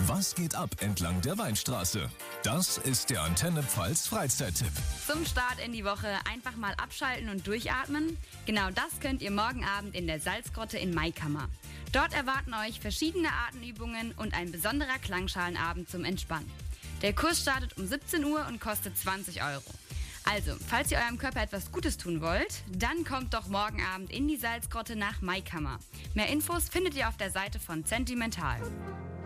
Was geht ab entlang der Weinstraße? Das ist der Antenne Pfalz Freizeittipp. Zum Start in die Woche einfach mal abschalten und durchatmen. Genau das könnt ihr morgen Abend in der Salzgrotte in Maikammer. Dort erwarten euch verschiedene Atemübungen und ein besonderer Klangschalenabend zum Entspannen. Der Kurs startet um 17 Uhr und kostet 20 €. Also, falls ihr eurem Körper etwas Gutes tun wollt, dann kommt doch morgen Abend in die Salzgrotte nach Maikammer. Mehr Infos findet ihr auf der Seite von Sentimental.